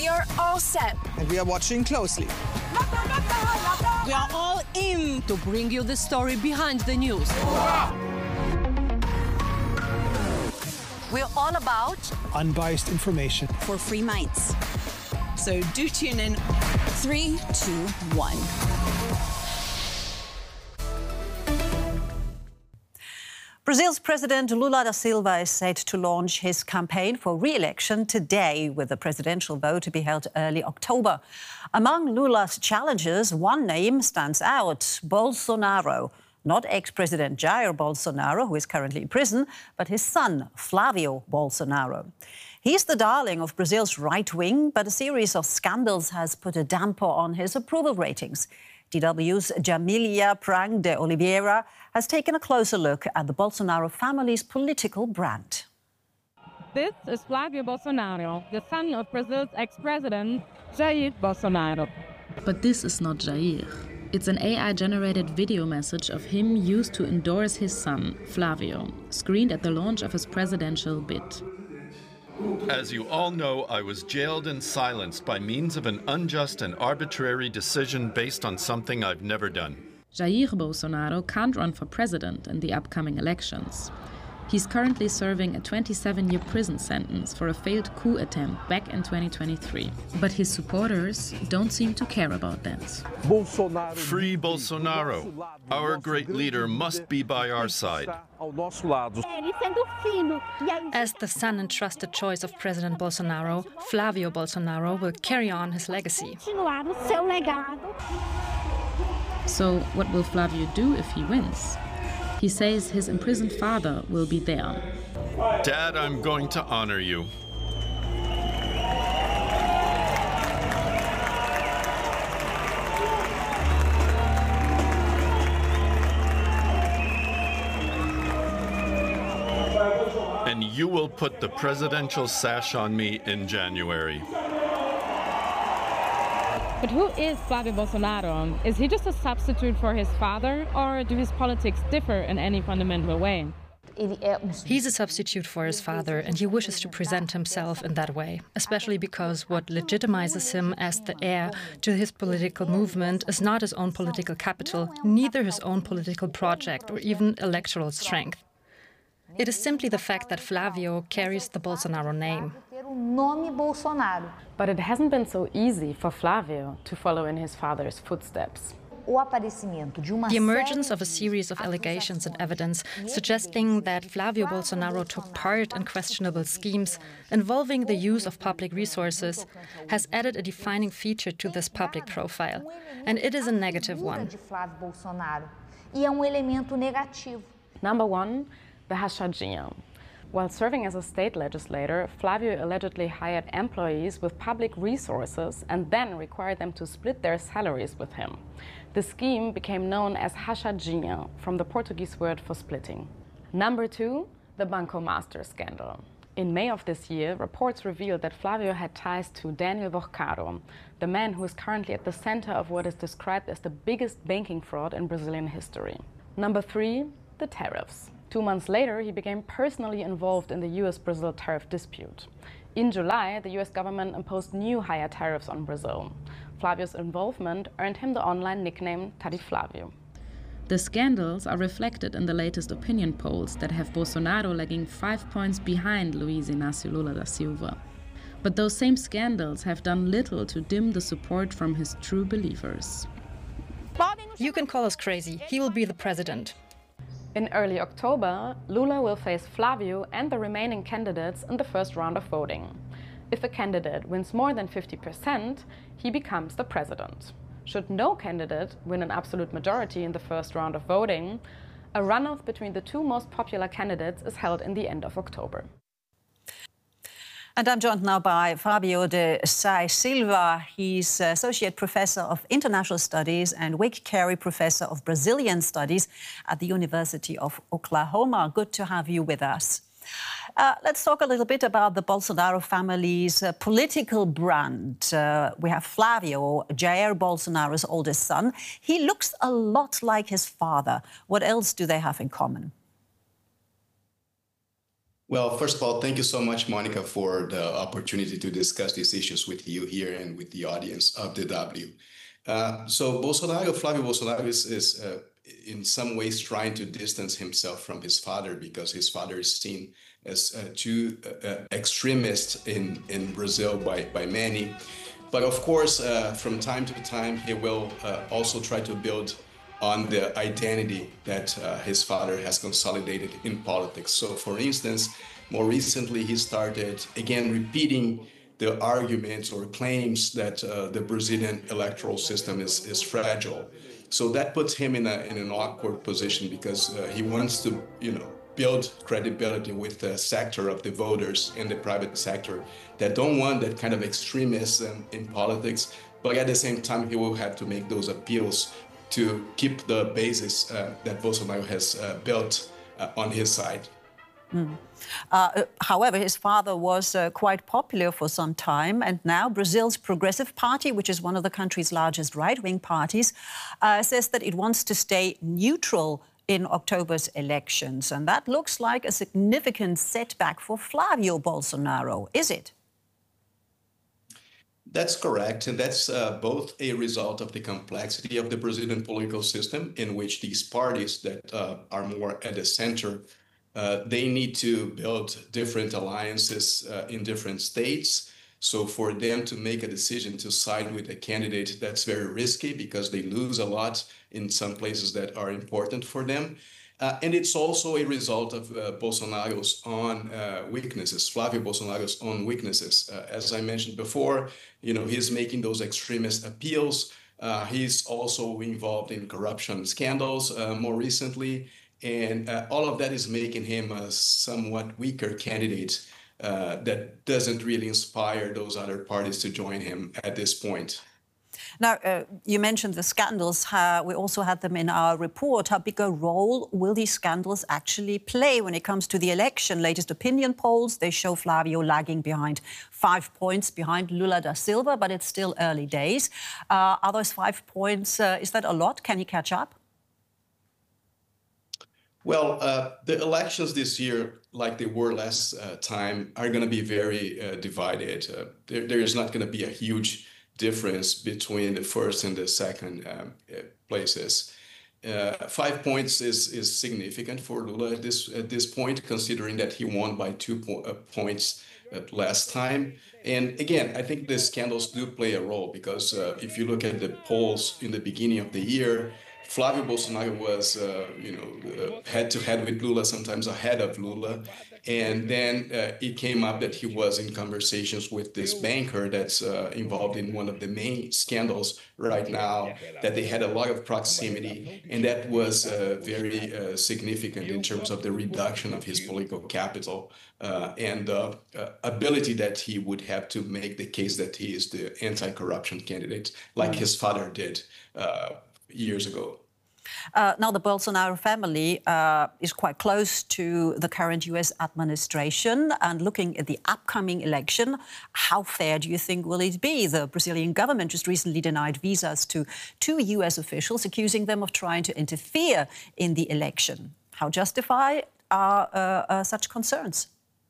We are all set. And we are watching closely. We are all in to bring you the story behind the news. We're all about unbiased information for free minds. So do tune in. 3, 2, 1. Brazil's President Lula da Silva is set to launch his campaign for re-election today, with the presidential vote to be held early October. Among Lula's challengers, one name stands out: Bolsonaro. Not ex-President Jair Bolsonaro, who is currently in prison, but his son, Flavio Bolsonaro. He's the darling of Brazil's right wing, but a series of scandals has put a damper on his approval ratings. DW's Jamilia Prang de Oliveira has taken a closer look at the Bolsonaro family's political brand. This is Flavio Bolsonaro, the son of Brazil's ex-president, Jair Bolsonaro. But this is not Jair. It's an AI-generated video message of him used to endorse his son, Flavio, screened at the launch of his presidential bid. As you all know, I was jailed and silenced by means of an unjust and arbitrary decision based on something I've never done. Jair Bolsonaro can't run for president in the upcoming elections. He's currently serving a 27-year prison sentence for a failed coup attempt back in 2023. But his supporters don't seem to care about that. Free Bolsonaro. Our great leader must be by our side. As the son and trusted choice of President Bolsonaro, Flavio Bolsonaro will carry on his legacy. So what will Flavio do if he wins? He says his imprisoned father will be there. Dad, I'm going to honor you. And you will put the presidential sash on me in January. But who is Flavio Bolsonaro? Is he just a substitute for his father, or do his politics differ in any fundamental way? He's a substitute for his father, and he wishes to present himself in that way, especially because what legitimizes him as the heir to his political movement is not his own political capital, neither his own political project or even electoral strength. It is simply the fact that Flavio carries the Bolsonaro name. But it hasn't been so easy for Flavio to follow in his father's footsteps. The emergence of a series of allegations and evidence suggesting that Flavio Bolsonaro took part in questionable schemes involving the use of public resources has added a defining feature to this public profile, and it is a negative one. Number one, the Rachadinha. While serving as a state legislator, Flavio allegedly hired employees with public resources and then required them to split their salaries with him. The scheme became known as Rachadinha, from the Portuguese word for splitting. Number two, the Banco Master scandal. In May of this year, reports revealed that Flavio had ties to Daniel Vorcado, the man who is currently at the center of what is described as the biggest banking fraud in Brazilian history. Number three, the tariffs. 2 months later, he became personally involved in the US-Brazil tariff dispute. In July, the US government imposed new higher tariffs on Brazil. Flavio's involvement earned him the online nickname Tariflavio. The scandals are reflected in the latest opinion polls that have Bolsonaro lagging 5 points behind Luiz Inácio Lula da Silva. But those same scandals have done little to dim the support from his true believers. You can call us crazy. He will be the president. In early October, Lula will face Flavio and the remaining candidates in the first round of voting. If a candidate wins more than 50%, he becomes the president. Should no candidate win an absolute majority in the first round of voting, a runoff between the two most popular candidates is held in the end of October. And I'm joined now by Fabio de Sai Silva. He's Associate Professor of International Studies and Wake Carey Professor of Brazilian Studies at the University of Oklahoma. Good to have you with us. Let's talk a little bit about the Bolsonaro family's political brand. We have Flavio, Jair Bolsonaro's oldest son. He looks a lot like his father. What else do they have in common? Well, first of all, thank you so much, Monica, for the opportunity to discuss these issues with you here and with the audience of the W. So Flavio Bolsonaro is in some ways trying to distance himself from his father because his father is seen as too extremist in Brazil by many. But of course, from time to time, he will also try to build on the identity that his father has consolidated in politics. So for instance, more recently, he started again repeating the arguments or claims that the Brazilian electoral system is fragile. So that puts him in an awkward position because he wants to, build credibility with the sector of the voters in the private sector that don't want that kind of extremism in politics. But at the same time, he will have to make those appeals to keep the basis that Bolsonaro has built on his side. However, his father was quite popular for some time, and now Brazil's Progressive Party, which is one of the country's largest right-wing parties, says that it wants to stay neutral in October's elections. And that looks like a significant setback for Flavio Bolsonaro, is it? That's correct. And that's both a result of the complexity of the Brazilian political system, in which these parties that are more at the center, they need to build different alliances in different states. So for them to make a decision to side with a candidate, that's very risky because they lose a lot in some places that are important for them. And it's also a result of Bolsonaro's own weaknesses, Flavio Bolsonaro's own weaknesses. As I mentioned before, he's making those extremist appeals. He's also involved in corruption scandals more recently. And all of that is making him a somewhat weaker candidate that doesn't really inspire those other parties to join him at this point. Now, you mentioned the scandals. We also had them in our report. How big a role will these scandals actually play when it comes to the election? Latest opinion polls, they show Flavio lagging behind 5 points behind Lula da Silva, but it's still early days. Are those 5 points, is that a lot? Can he catch up? Well, the elections this year, like they were last time, are going to be very divided. There is not going to be a huge difference between the first and the second places. 5 points is significant for Lula at this point, considering that he won by 2 points last time. And again, I think the scandals do play a role because if you look at the polls in the beginning of the year, Flavio Bolsonaro was, head-to-head with Lula, sometimes ahead of Lula. And then it came up that he was in conversations with this banker that's involved in one of the main scandals right now, that they had a lot of proximity. And that was very significant in terms of the reduction of his political capital and the ability that he would have to make the case that he is the anti-corruption candidate, like his father did years ago. Now, the Bolsonaro family is quite close to the current US administration. And looking at the upcoming election, how fair do you think will it be? The Brazilian government just recently denied visas to 2 US officials, accusing them of trying to interfere in the election. How justified are such concerns?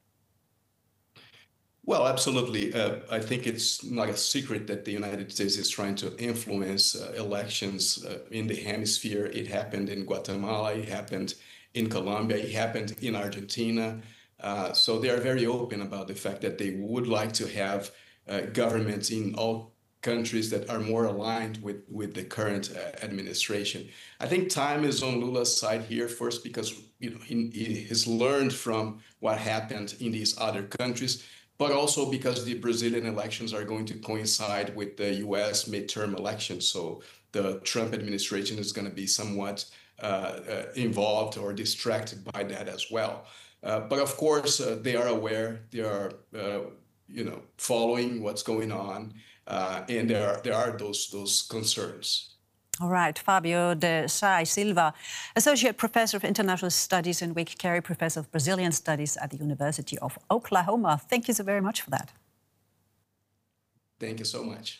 Well, absolutely. I think it's not a secret that the United States is trying to influence elections in the hemisphere. It happened in Guatemala, it happened in Colombia, it happened in Argentina. So they are very open about the fact that they would like to have governments in all countries that are more aligned with the current administration. I think time is on Lula's side here, first because he has learned from what happened in these other countries, but also because the Brazilian elections are going to coincide with the US midterm elections. So the Trump administration is going to be somewhat involved or distracted by that as well. But of course, they are aware, they are following what's going on, and there are those concerns. All right, Fabio de Sá Silva, Associate Professor of International Studies and Rick Carey, Professor of Brazilian Studies at the University of Oklahoma. Thank you so very much for that. Thank you so much.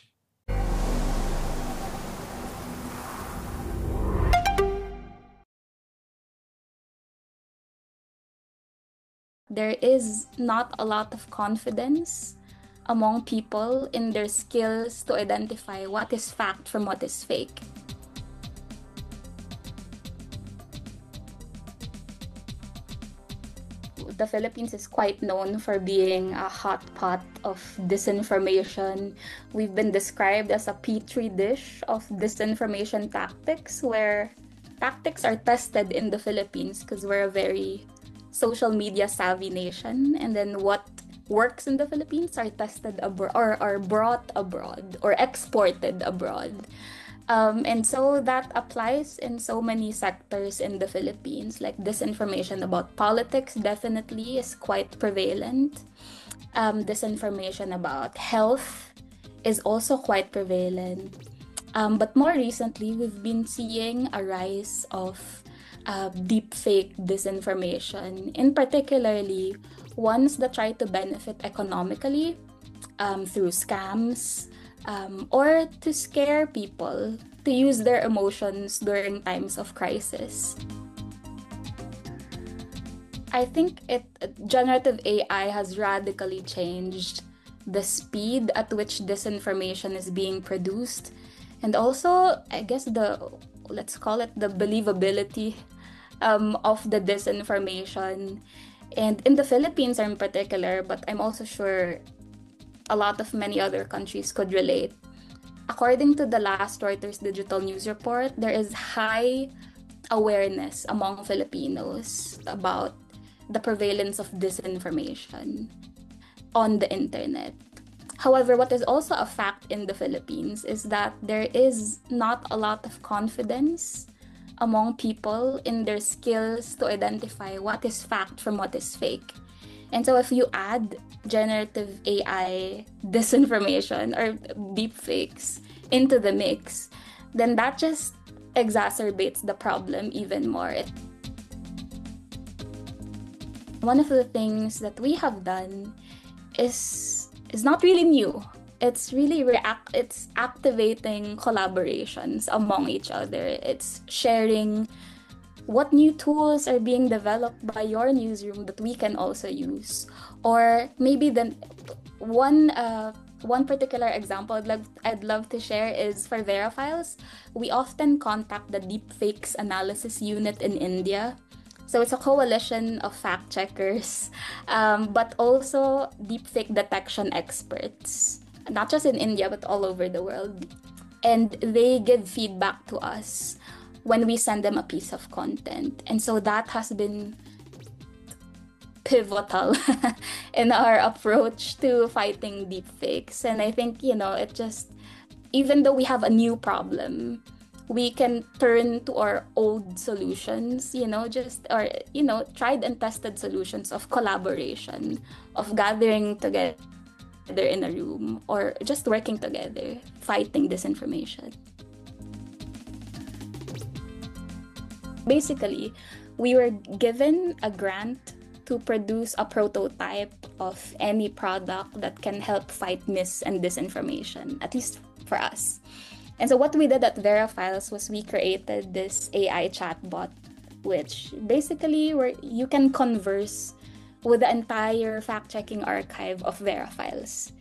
there is not a lot of confidence among people in their skills to identify what is fact from what is fake. The Philippines is quite known for being a hot pot of disinformation. We've been described as a petri dish of disinformation tactics, where tactics are tested in the Philippines because we're a very social media savvy nation, and then what works in the Philippines are tested abroad or are brought abroad or exported abroad. And so that applies in so many sectors in the Philippines. Like disinformation about politics definitely is quite prevalent. Disinformation about health is also quite prevalent. But more recently, we've been seeing a rise of deepfake disinformation, in particularly ones that try to benefit economically through scams, or to scare people to use their emotions during times of crisis. I think generative AI has radically changed the speed at which disinformation is being produced, and also, I guess, let's call it the believability of the disinformation. And in the Philippines in particular, but I'm also sure a lot of many other countries could relate. According to the last Reuters Digital News report, there is high awareness among Filipinos about the prevalence of disinformation on the internet. However, what is also a fact in the Philippines is that there is not a lot of confidence among people in their skills to identify what is fact from what is fake. And so if you add generative AI disinformation or deepfakes into the mix, then that just exacerbates the problem even more. One of the things that we have done is not really new. It's really it's activating collaborations among each other. It's sharing what new tools are being developed by your newsroom that we can also use. Or maybe then one particular example I'd love to share is for VeriFiles. We often contact the Deepfakes Analysis Unit in India. So it's a coalition of fact checkers, but also deepfake detection experts, not just in India, but all over the world. And they give feedback to us when we send them a piece of content. And so that has been pivotal in our approach to fighting deepfakes. And I think, it just, even though we have a new problem, we can turn to our old solutions, tried and tested solutions of collaboration, of gathering together in a room, or just working together, fighting disinformation. Basically, we were given a grant to produce a prototype of any product that can help fight mis and disinformation, at least for us. And so what we did at VeriFiles was we created this AI chatbot, which basically where you can converse with the entire fact-checking archive of VeriFiles.